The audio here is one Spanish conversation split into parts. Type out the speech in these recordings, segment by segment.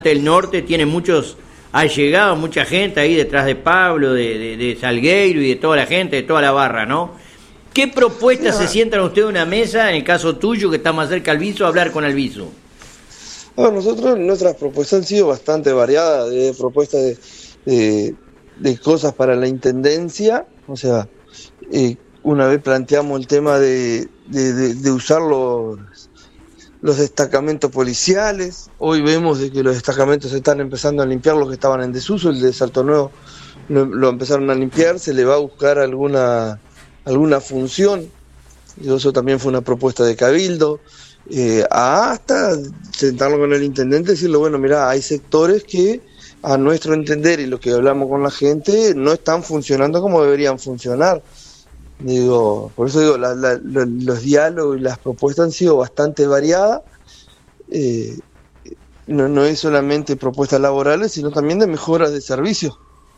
del norte tiene muchos allegados, mucha gente ahí detrás de Pablo, de Salgueiro y de toda la gente, de toda la barra, ¿no? ¿Qué propuestas se sientan ustedes en una mesa, en el caso tuyo, que está más cerca al Alviso, a hablar con Alviso? Bueno, nosotros, nuestras propuestas han sido bastante variadas, de propuestas de cosas para la intendencia. O sea, una vez planteamos el tema de usar los destacamentos policiales. Hoy vemos de que los destacamentos se están empezando a limpiar, los que estaban en desuso. El de Salto Nuevo lo empezaron a limpiar, se le va a buscar alguna función. Y eso también fue una propuesta de Cabildo. Hasta sentarlo con el intendente y decirle, bueno, mira, hay sectores que a nuestro entender y lo que hablamos con la gente no están funcionando como deberían funcionar. Por eso digo, los diálogos y las propuestas han sido bastante variadas. No es solamente propuestas laborales, sino también de mejoras de servicios.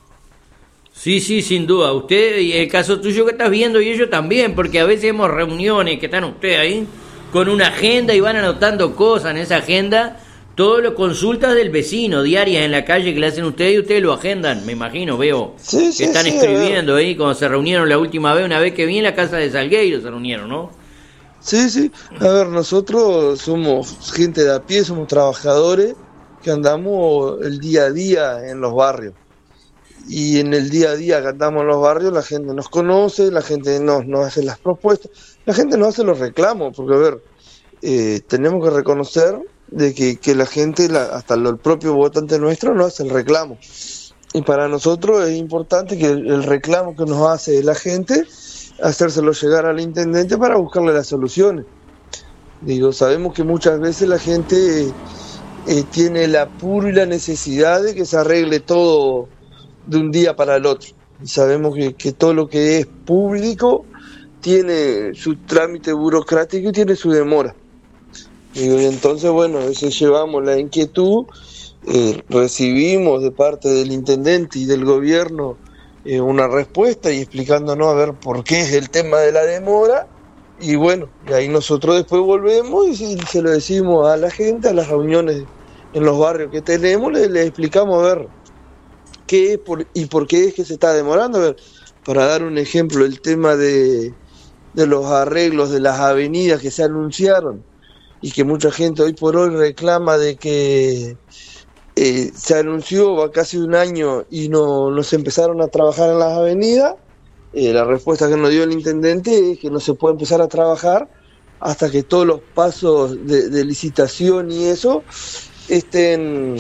Sí, sin duda. Usted, y el caso tuyo que estás viendo, y ellos también, porque a veces hemos reuniones que están ustedes ahí con una agenda y van anotando cosas en esa agenda, todo lo consultas del vecino, diarias en la calle que le hacen ustedes y ustedes lo agendan, me imagino, veo que están escribiendo ahí, cuando se reunieron la última vez, una vez que vi en la casa de Salgueiro se reunieron, ¿no? Sí, a ver, nosotros somos gente de a pie, somos trabajadores que andamos el día a día en los barrios. Y en el día a día que andamos en los barrios, la gente nos conoce, la gente nos hace las propuestas, la gente nos hace los reclamos, porque a ver, tenemos que reconocer de que la gente, hasta el propio votante nuestro, nos hace el reclamo. Y para nosotros es importante que el reclamo que nos hace la gente, hacérselo llegar al intendente para buscarle las soluciones. Sabemos que muchas veces la gente tiene el apuro y la necesidad de que se arregle todo de un día para el otro. Y sabemos que todo lo que es público tiene su trámite burocrático y tiene su demora. Y entonces, bueno, a veces llevamos la inquietud, recibimos de parte del intendente y del gobierno una respuesta y explicándonos a ver por qué es el tema de la demora, y bueno, y ahí nosotros después volvemos y se lo decimos a la gente, a las reuniones en los barrios que tenemos, le explicamos a ver qué y por qué es que se está demorando. A ver, para dar un ejemplo, el tema de los arreglos de las avenidas que se anunciaron y que mucha gente hoy por hoy reclama de que se anunció va casi un año y no se empezaron a trabajar en las avenidas. La respuesta que nos dio el intendente es que no se puede empezar a trabajar hasta que todos los pasos de licitación y eso estén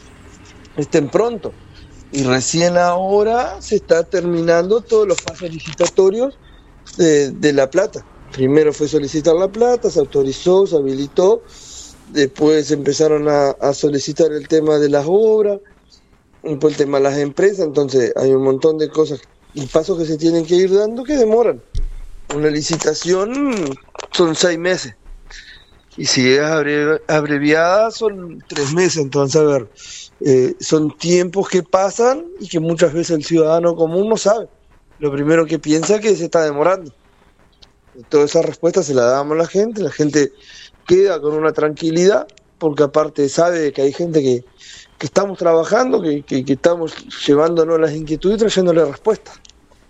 pronto. Y recién ahora se está terminando todos los pasos licitatorios de La Plata. Primero fue solicitar La Plata, se autorizó, se habilitó, después empezaron a solicitar el tema de las obras, después el tema de las empresas. Entonces hay un montón de cosas y pasos que se tienen que ir dando que demoran. Una licitación son 6 meses y si es abreviada son 3 meses. Entonces, a ver, son tiempos que pasan y que muchas veces el ciudadano común no sabe. Lo primero que piensa es que se está demorando. Toda esa respuesta se la damos a la gente queda con una tranquilidad, porque aparte sabe que hay gente que estamos trabajando, que estamos llevándonos las inquietudes y trayéndole respuestas.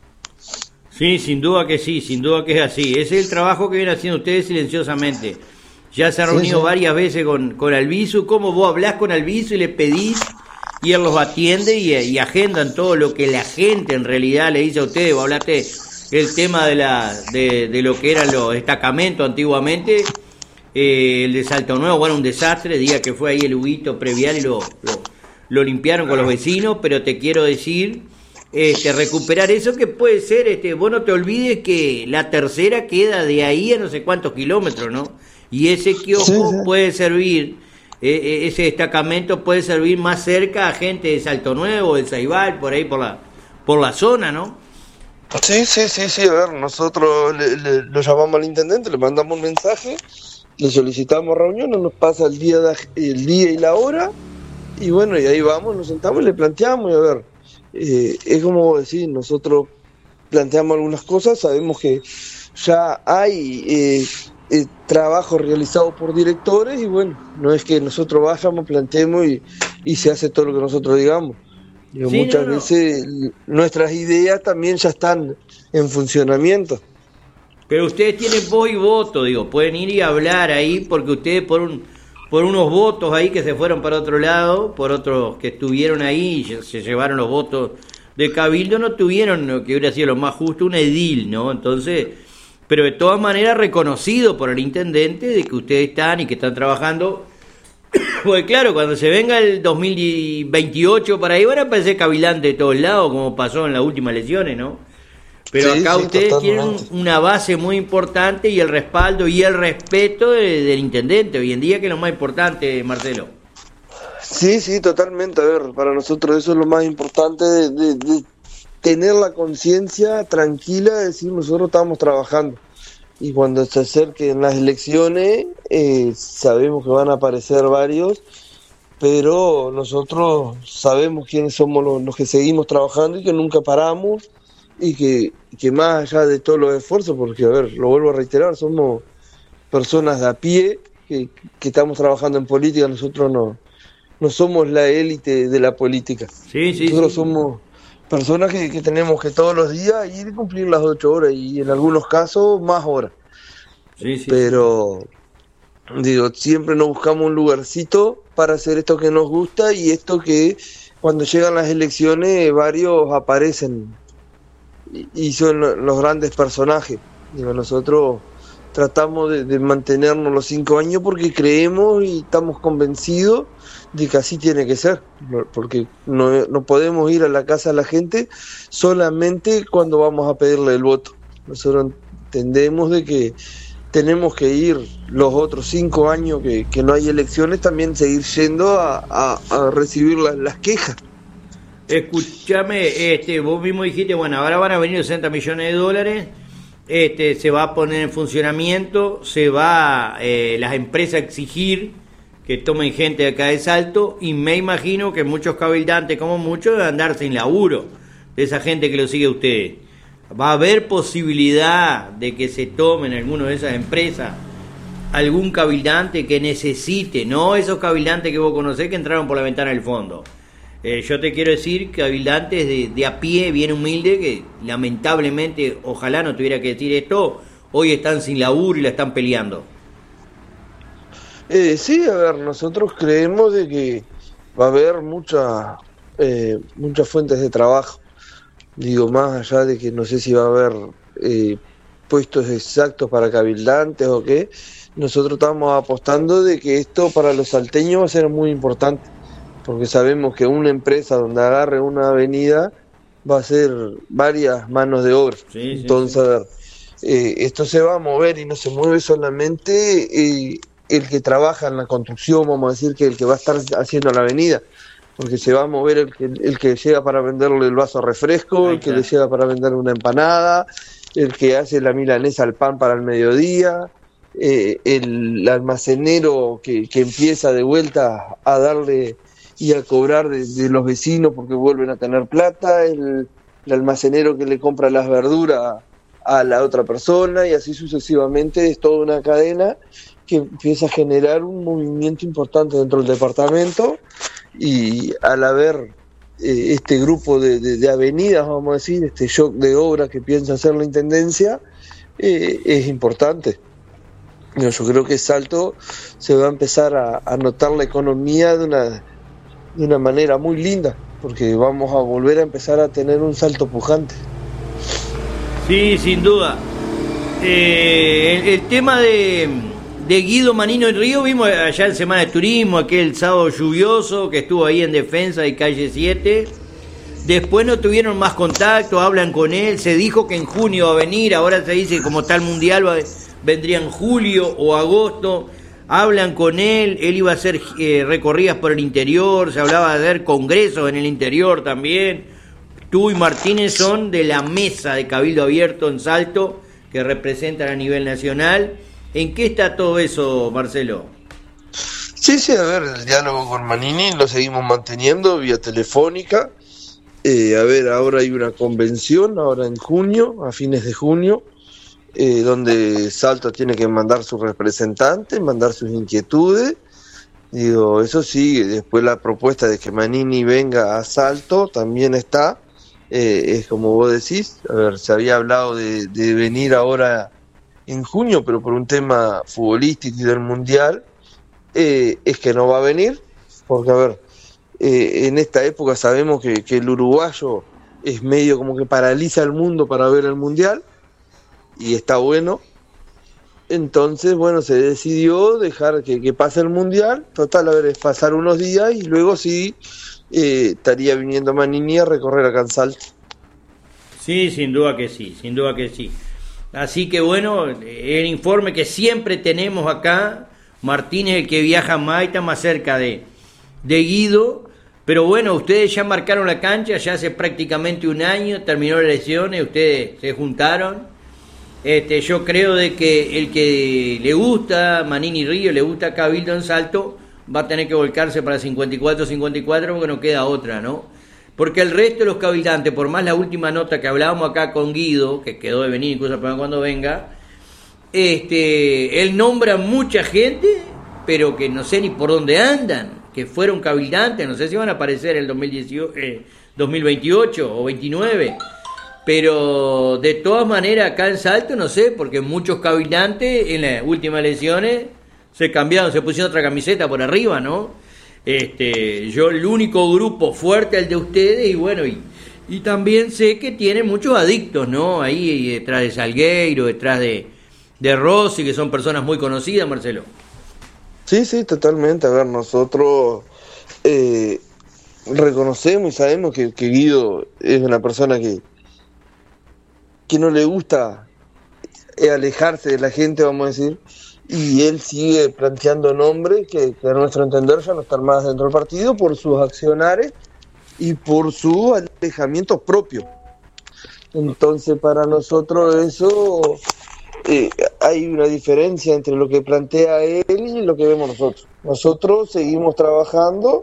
Sí, sin duda que sí, sin duda que es así. Ese es el trabajo que vienen haciendo ustedes silenciosamente. Ya se ha reunido varias veces con Alviso. ¿Cómo vos hablás con Alviso y le pedís y él los atiende y agendan todo lo que la gente en realidad le dice a ustedes? Vos hablaste el tema de lo que eran los destacamentos antiguamente, el de Salto Nuevo, bueno, un desastre, diga que fue ahí el Huguito Previal y lo limpiaron con los vecinos, pero te quiero decir, recuperar eso que puede ser, vos no te olvides que la tercera queda de ahí a no sé cuántos kilómetros, ¿no? Y ese kiosco puede servir, ese destacamento puede servir más cerca a gente de Salto Nuevo, de Ceibal, por ahí por la zona, ¿no? Sí, a ver, nosotros lo llamamos al intendente, le mandamos un mensaje, le solicitamos reunión, nos pasa el día y la hora, y bueno, y ahí vamos, nos sentamos y le planteamos, y a ver, es como decir, nosotros planteamos algunas cosas, sabemos que ya hay trabajo realizado por directores, y bueno, no es que nosotros vayamos, planteemos y y se hace todo lo que nosotros digamos. Digo, Sí, muchas veces nuestras ideas también ya están en funcionamiento. Pero ustedes tienen voz y voto, digo, pueden ir y hablar ahí porque ustedes por unos votos ahí que se fueron para otro lado, por otros que estuvieron ahí y se llevaron los votos de Cabildo, no tuvieron, lo que hubiera sido lo más justo, un edil, ¿no? Entonces, pero de todas maneras reconocido por el intendente de que ustedes están y que están trabajando. Pues claro, cuando se venga el 2028 para ahí van a aparecer cavilantes de todos lados, como pasó en las últimas elecciones, ¿no? Pero Sí, acá sí, ustedes totalmente. tienen una base muy importante y el respaldo y el respeto del intendente hoy en día, que es lo más importante, Marcelo. Sí, sí, totalmente. A ver, para nosotros eso es lo más importante de tener la conciencia tranquila de decir nosotros estamos trabajando. Y cuando se acerquen las elecciones, sabemos que van a aparecer varios, pero nosotros sabemos quiénes somos los que seguimos trabajando y que nunca paramos y que más allá de todos los esfuerzos, porque, a ver, lo vuelvo a reiterar, somos personas de a pie que estamos trabajando en política, nosotros no somos la élite de la política. Sí, sí, Nosotros sí. somos personas que tenemos que todos los días ir y cumplir las 8 horas y en algunos casos más horas. Sí, sí, sí. Pero, digo, siempre nos buscamos un lugarcito para hacer esto que nos gusta y esto que cuando llegan las elecciones varios aparecen y son los grandes personajes. Digo, nosotros tratamos de mantenernos los 5 años porque creemos y estamos convencidos de que así tiene que ser, porque no podemos ir a la casa de la gente solamente cuando vamos a pedirle el voto. Nosotros entendemos de que tenemos que ir los otros 5 años que no hay elecciones, también seguir yendo a recibir las quejas. Escúchame, vos mismo dijiste, bueno, ahora van a venir 60 millones de dólares, se va a poner en funcionamiento, se va las empresas a exigir que tomen gente de acá de Salto, y me imagino que muchos cabildantes, como muchos, van a andar sin laburo, de esa gente que lo sigue a ustedes. ¿Va a haber posibilidad de que se tomen alguno de esas empresas algún cabildante que necesite, no esos cabildantes que vos conocés que entraron por la ventana del fondo? Yo te quiero decir cabildantes de a pie, bien humilde, que lamentablemente, ojalá no tuviera que decir esto, hoy están sin laburo y la están peleando. Sí, a ver, nosotros creemos de que va a haber muchas fuentes de trabajo. Digo, más allá de que no sé si va a haber puestos exactos para cabildantes o qué, nosotros estamos apostando de que esto para los salteños va a ser muy importante, porque sabemos que una empresa donde agarre una avenida va a ser varias manos de obra. Sí, Entonces, sí. a ver, esto se va a mover y no se mueve solamente el que trabaja en la construcción, vamos a decir que el que va a estar haciendo la avenida, porque se va a mover el que llega para venderle el vaso de refresco, el que le llega para vender una empanada, el que hace la milanesa al pan para el mediodía, el almacenero que empieza de vuelta a darle y a cobrar de los vecinos porque vuelven a tener plata, el almacenero que le compra las verduras a la otra persona, y así sucesivamente. Es toda una cadena que empieza a generar un movimiento importante dentro del departamento, y al haber este grupo de avenidas, vamos a decir, este shock de obras que piensa hacer la Intendencia, es importante. Yo creo que Salto se va a empezar a notar la economía de una manera muy linda, porque vamos a volver a empezar a tener un Salto pujante. Sí, sin duda. El tema de Guido Manino y Río, vimos allá en Semana de Turismo, aquel sábado lluvioso que estuvo ahí en defensa de calle 7. Después no tuvieron más contacto, hablan con él, se dijo que en junio va a venir, ahora se dice que como tal mundial vendría en julio o agosto. Hablan con él iba a hacer recorridas por el interior, se hablaba de hacer congresos en el interior también. Tú y Martínez son de la mesa de Cabildo Abierto en Salto, que representan a nivel nacional. ¿En qué está todo eso, Marcelo? Sí, a ver, el diálogo con Manini lo seguimos manteniendo vía telefónica. A ver, ahora hay una convención, ahora en junio, a fines de junio, donde Salto tiene que mandar sus representantes, mandar sus inquietudes, Digo, eso sí, después la propuesta de que Manini venga a Salto también está, es como vos decís, a ver, se había hablado de venir ahora en junio, pero por un tema futbolístico y del Mundial, es que no va a venir, porque a ver, en esta época sabemos que el uruguayo es medio como que paraliza el mundo para ver el Mundial, y está bueno. Entonces, bueno, se decidió dejar que pase el Mundial, total, a ver, es pasar unos días y luego sí estaría viniendo Manini a recorrer acá en Salto. Sí, sin duda que sí, sin duda que sí. Así que bueno, el informe que siempre tenemos acá, Martín es el que viaja más y está más cerca de Guido, pero bueno, ustedes ya marcaron la cancha, ya hace prácticamente un año, terminó las elecciones, ustedes se juntaron. Yo creo de que el que le gusta Manini Río, le gusta Cabildo en Salto, va a tener que volcarse para 54-54 porque no queda otra, ¿no? Porque el resto de los cabildantes, por más la última nota que hablábamos acá con Guido, que quedó de venir incluso para cuando venga, él nombra mucha gente, pero que no sé ni por dónde andan, que fueron cabildantes, no sé si van a aparecer el 2028 o 29. Pero de todas maneras acá en Salto no sé, porque muchos cabildantes en las últimas elecciones se cambiaron, se pusieron otra camiseta por arriba, ¿no? Yo el único grupo fuerte el de ustedes, y bueno, y también sé que tiene muchos adictos, ¿no? Ahí detrás de Salgueiro, detrás de Rossi, que son personas muy conocidas, Marcelo. Sí, totalmente. A ver, nosotros reconocemos y sabemos que Guido es una persona que no le gusta alejarse de la gente, vamos a decir, y él sigue planteando nombres que a nuestro entender ya no están más dentro del partido por sus accionares y por su alejamiento propio. Entonces, para nosotros eso, hay una diferencia entre lo que plantea él y lo que vemos nosotros. Nosotros seguimos trabajando,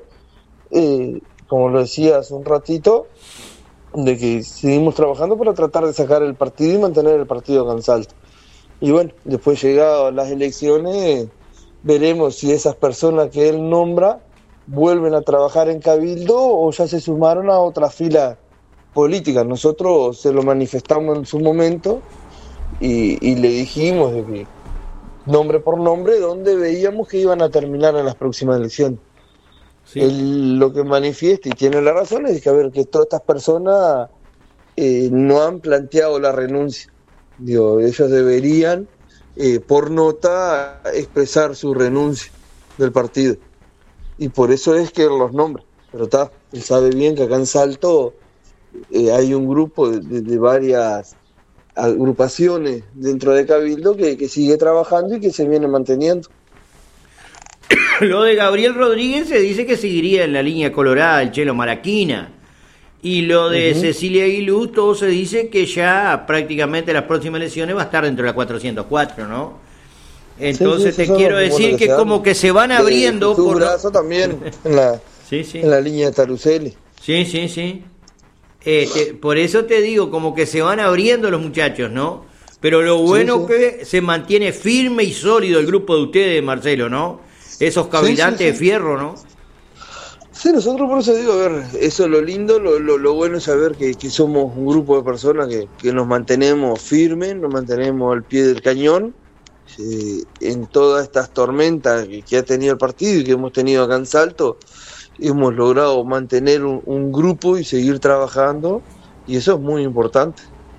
como lo decía hace un ratito, de que seguimos trabajando para tratar de sacar el partido y mantener el partido acá en Salto. Y bueno, después llegadas las elecciones, veremos si esas personas que él nombra vuelven a trabajar en Cabildo o ya se sumaron a otra fila política. Nosotros se lo manifestamos en su momento y le dijimos de que nombre por nombre dónde veíamos que iban a terminar en las próximas elecciones. Sí. Él lo que manifiesta y tiene la razón es que, a ver, que todas estas personas no han planteado la renuncia. Digo, ellos deberían, por nota, expresar su renuncia del partido. Y por eso es que él los nombra. Pero él sabe bien que acá en Salto hay un grupo de varias agrupaciones dentro de Cabildo que sigue trabajando y que se viene manteniendo. Lo de Gabriel Rodríguez se dice que seguiría en la línea colorada, el Chelo Maraquina. Y lo de Cecilia Aguiluz, todo se dice que ya prácticamente las próximas elecciones va a estar dentro de la 404, ¿no? Entonces te quiero decir que como que se van abriendo... Su brazo también en la línea de Taruselli. Sí. Por eso te digo, como que se van abriendo los muchachos, ¿no? Pero lo bueno que se mantiene firme y sólido el grupo de ustedes, Marcelo, ¿no? Esos cabildantes de fierro, ¿no? Sí, nosotros por eso digo, a ver, eso es lo lindo, lo bueno es saber que somos un grupo de personas que nos mantenemos firmes, nos mantenemos al pie del cañón, en todas estas tormentas que ha tenido el partido y que hemos tenido acá en Salto, hemos logrado mantener un grupo y seguir trabajando, y eso es muy importante.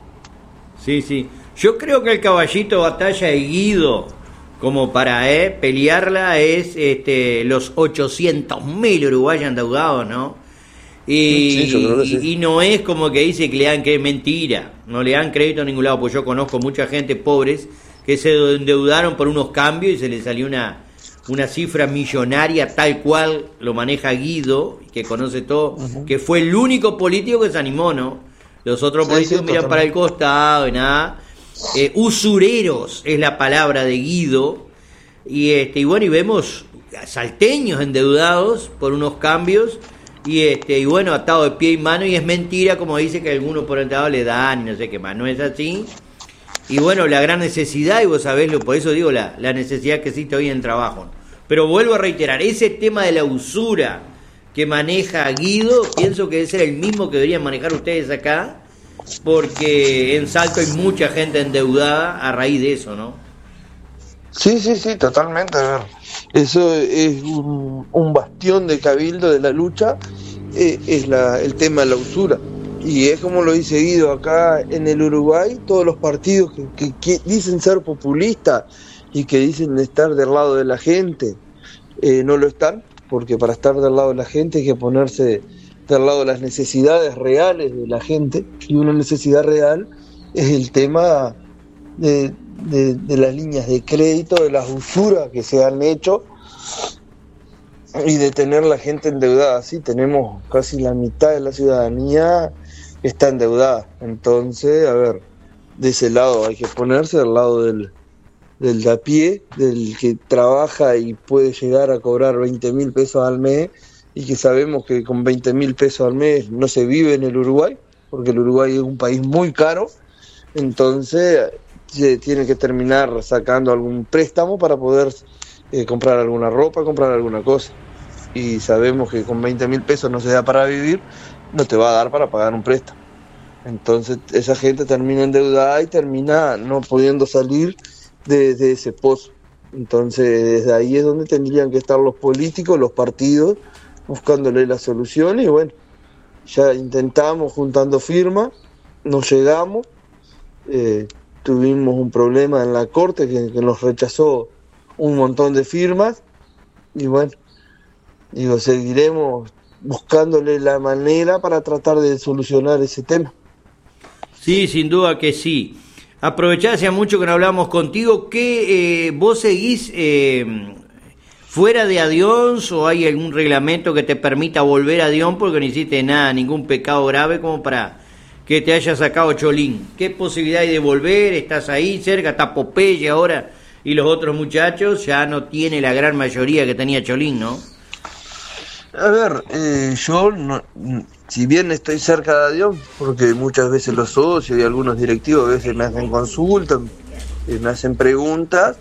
Sí. Yo creo que el caballito de batalla de Guido, como para pelearla, es los 800.000 uruguayos endeudados, ¿no? Y, yo creo que sí. Y no es como que dice que le dan que es mentira, no le dan crédito a ningún lado, pues yo conozco mucha gente pobres que se endeudaron por unos cambios y se les salió una cifra millonaria tal cual lo maneja Guido, que conoce todo, que fue el único político que se animó, ¿no? Los otros políticos miran para el costado y nada. Usureros es la palabra de Guido, y bueno, y vemos salteños endeudados por unos cambios, y bueno, atado de pie y mano, y es mentira como dice que algunos por el lado le dan y no sé qué más, no es así. Y bueno, la gran necesidad, y vos sabés, por eso digo la necesidad que existe hoy en el trabajo, Pero vuelvo a reiterar, ese tema de la usura que maneja Guido, pienso que ese es el mismo que deberían manejar ustedes acá, porque en Salto hay mucha gente endeudada a raíz de eso, ¿no? Sí, totalmente. A ver, eso es un bastión de cabildo de la lucha, el tema de la usura. Y es como lo dice Guido, acá en el Uruguay, todos los partidos que dicen ser populistas y que dicen estar del lado de la gente, no lo están, porque para estar del lado de la gente hay que ponerse del lado de las necesidades reales de la gente, y una necesidad real es el tema de las líneas de crédito, de las usuras que se han hecho y de tener la gente endeudada. Sí, tenemos casi la mitad de la ciudadanía que está endeudada. Entonces, a ver, de ese lado hay que ponerse del lado del de a pie, del que trabaja y puede llegar a cobrar 20.000 pesos al mes, y que sabemos que con 20.000 pesos al mes no se vive en el Uruguay, porque el Uruguay es un país muy caro. Entonces se tiene que terminar sacando algún préstamo para poder comprar alguna ropa, comprar alguna cosa, y sabemos que con 20.000 pesos no se da para vivir, no te va a dar para pagar un préstamo. Entonces esa gente termina endeudada y termina no pudiendo salir de ese pozo. Entonces desde ahí es donde tendrían que estar los políticos, los partidos, buscándole la solución. Y bueno, ya intentamos juntando firmas, no llegamos, tuvimos un problema en la corte que nos rechazó un montón de firmas, y bueno, seguiremos buscándole la manera para tratar de solucionar ese tema. Sí, sin duda que sí. Aprovechá, hacía mucho que no hablamos contigo, que vos seguís fuera de Adiós, o hay algún reglamento que te permita volver a Adiós porque no hiciste nada, ningún pecado grave como para que te haya sacado Cholín. ¿Qué posibilidad hay de volver? ¿Estás ahí cerca? ¿Está Popeye ahora? Y los otros muchachos ya no tiene la gran mayoría que tenía Cholín, ¿no? A ver, yo no, si bien estoy cerca de Adiós, porque muchas veces los socios y algunos directivos a veces me hacen consultas, me hacen preguntas,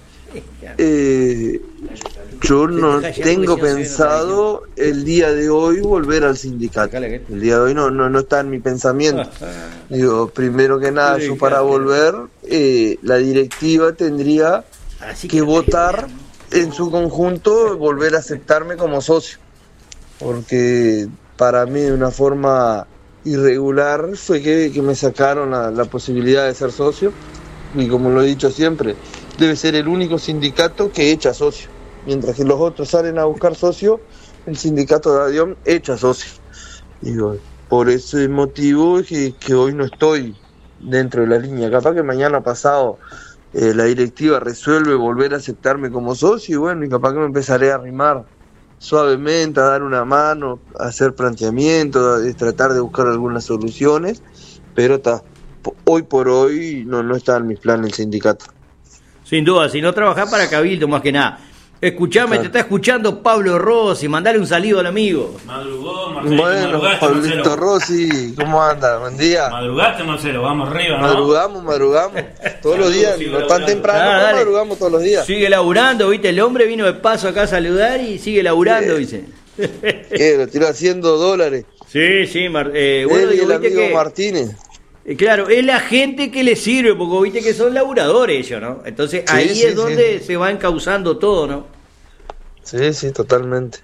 yo no tengo pensado el día de hoy volver al sindicato. El día de hoy no está en mi pensamiento. Digo, primero que nada, yo para volver, la directiva tendría que votar en su conjunto, volver a aceptarme como socio. Porque para mí de una forma irregular fue que me sacaron la posibilidad de ser socio, y como lo he dicho siempre, debe ser el único sindicato que echa socio. Mientras que los otros salen a buscar socio, el sindicato de Adiós echa socio. Digo, por ese motivo es que hoy no estoy dentro de la línea. Capaz que mañana pasado la directiva resuelve volver a aceptarme como socio, y bueno, y capaz que me empezaré a arrimar suavemente, a dar una mano, a hacer planteamientos, a tratar de buscar algunas soluciones, pero hoy por hoy no está en mis planes el sindicato. Sin duda, si no trabajás para Cabildo más que nada. Escuchame, claro. Te está escuchando Pablo Rossi, mandale un saludo al amigo. Madrugó, Marcelo. Bueno, Pablito Rossi, ¿cómo anda? Buen día. Madrugaste, Marcelo, vamos arriba, ¿no? Madrugamos. Todos los días, no tan temprano, pero madrugamos todos los días. Sigue laburando, ¿viste? El hombre vino de paso acá a saludar y sigue laburando, dice. Lo tiró haciendo dólares. Sí, bueno, él y el amigo Martínez. Claro, es la gente que le sirve, porque viste que son laburadores ellos, ¿no? Entonces ahí es donde se va encauzando todo, ¿no? Sí, totalmente.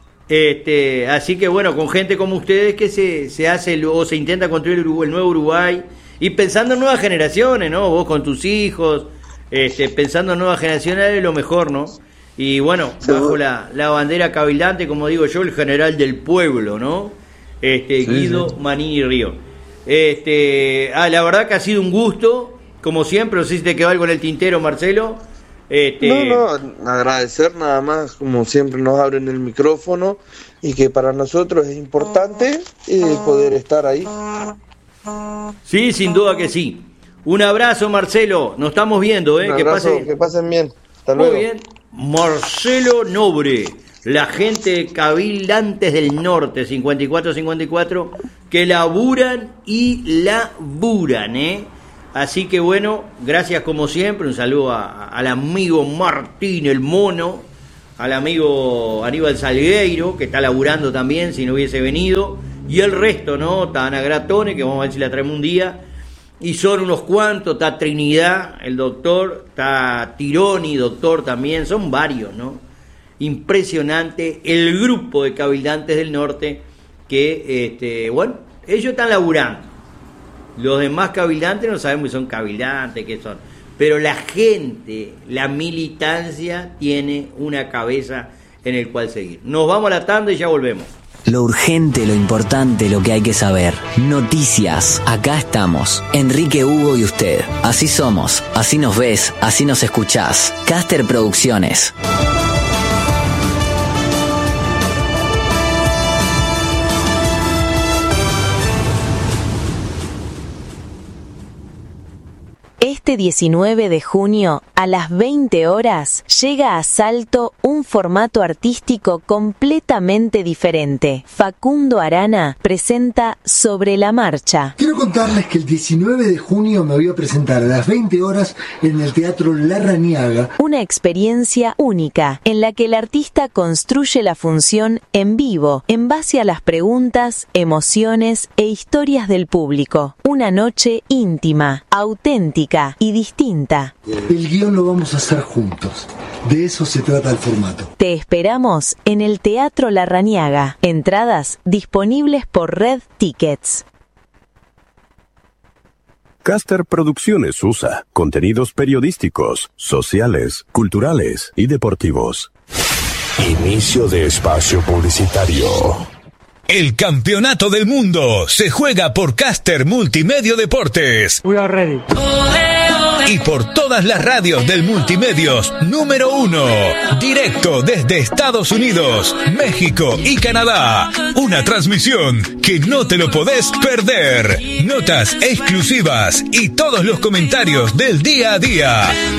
Así que bueno, con gente como ustedes que se hace o se intenta construir el nuevo Uruguay, y pensando en nuevas generaciones, ¿no? Vos con tus hijos, pensando en nuevas generaciones es lo mejor, ¿no? Y bueno, bajo la bandera cabildante, como digo yo, el general del pueblo, ¿no? Guido Manini Río. La verdad que ha sido un gusto, como siempre. No sé si te quedó algo en el tintero, Marcelo. No, agradecer nada más, como siempre nos abren el micrófono, y que para nosotros es importante poder estar ahí. Sí, sin duda que sí. Un abrazo, Marcelo, nos estamos viendo, Un abrazo, que pasen bien. Hasta luego. Muy bien. Marcelo Nobre, la gente cabildantes del norte, 54-54, que laburan y laburan, Así que bueno, gracias como siempre, un saludo al amigo Martín, el mono, al amigo Aníbal Salgueiro, que está laburando también, si no hubiese venido, y el resto, ¿no? Está Ana Gratone, que vamos a ver si la traemos un día, y son unos cuantos, está Trinidad, el doctor, está Tironi, doctor también, son varios, ¿no? Impresionante el grupo de cabildantes del norte que, bueno, ellos están laburando. Los demás cabildantes no sabemos si son cabildantes, qué son, pero la gente, la militancia tiene una cabeza en el cual seguir. Nos vamos a la tanda y ya volvemos. Lo urgente, lo importante, lo que hay que saber. Noticias. Acá estamos. Enrique, Hugo y usted. Así somos. Así nos ves. Así nos escuchás. Caster Producciones. Este 19 de junio, a las 20 horas, llega a Salto un formato artístico completamente diferente. Facundo Arana presenta Sobre la Marcha. Quiero contarles que el 19 de junio me voy a presentar a las 20 horas en el Teatro Larrañaga. Una experiencia única, en la que el artista construye la función en vivo, en base a las preguntas, emociones e historias del público. Una noche íntima, auténtica y distinta. El guión lo vamos a hacer juntos. De eso se trata el formato. Te esperamos en el Teatro Larrañaga. Entradas disponibles por Red Tickets. Caster Producciones USA. Contenidos periodísticos, sociales, culturales y deportivos. Inicio de espacio publicitario. El campeonato del mundo se juega por Caster Multimedio Deportes. We are ready. Y por todas las radios del Multimedios número 1, directo desde Estados Unidos, México y Canadá. Una transmisión que no te lo podés perder. Notas exclusivas y todos los comentarios del día a día.